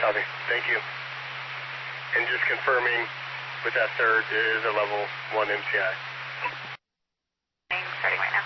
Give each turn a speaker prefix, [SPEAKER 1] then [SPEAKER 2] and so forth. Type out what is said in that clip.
[SPEAKER 1] Copy. Thank you. And just confirming with that third, it is a level 1 MCI.
[SPEAKER 2] Starting right now.